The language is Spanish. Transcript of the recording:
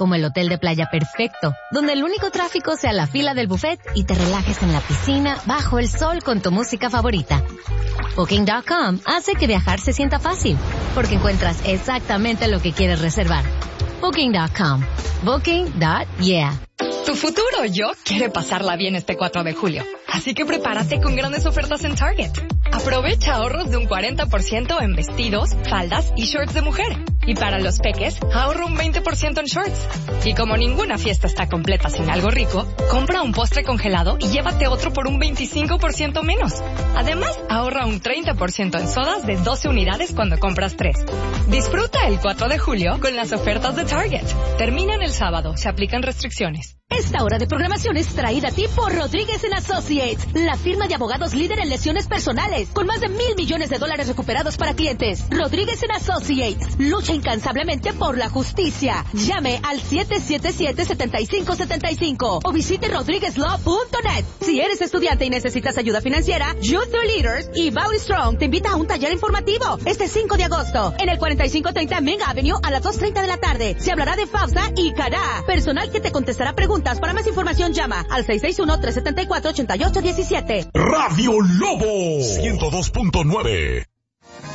como el hotel de playa perfecto, donde el único tráfico sea la fila del buffet y te relajes en la piscina bajo el sol con tu música favorita. Booking.com hace que viajar se sienta fácil, porque encuentras exactamente lo que quieres reservar. Booking.com. Booking.yeah. Tu futuro yo quiere pasarla bien este 4 de julio. Así que prepárate con grandes ofertas en Target. Aprovecha ahorros de un 40% en vestidos, faldas y shorts de mujer. Y para los peques, ahorra un 20% en shorts. Y como ninguna fiesta está completa sin algo rico, compra un postre congelado y llévate otro por un 25% menos. Además, ahorra un 30% en sodas de 12 unidades cuando compras 3. Disfruta el 4 de julio con las ofertas de Target. Terminan el sábado, se aplican restricciones. Esta hora de programación es traída a ti por Rodríguez & Associates, la firma de abogados líder en lesiones personales, con más de $1,000 millones recuperados para clientes. Rodríguez & Associates, lucha incansablemente por la justicia. Llame al 777-7575 o visite rodriguezlaw.net. Si eres estudiante y necesitas ayuda financiera, Youth Leaders y Valley Strong te invita a un taller informativo este 5 de agosto en el 4530 Main Avenue a las 2:30 de la tarde. Se hablará de FAFSA y CARA. Personal que te contestará preguntas. Para más información llama al 661-374-8817. Radio Lobo 102.9.